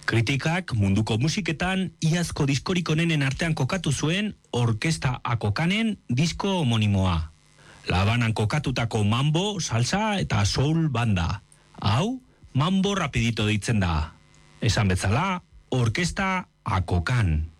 Kritikak munduko musiketan iazko diskorik onenen artean kokatu zuen Orkesta Akokanen disko homonimoa. La Habanan kokatutako mambo, salsa eta soul banda. Hau, mambo rapidito deitzen da. Esan bezala, Orkesta Akokan.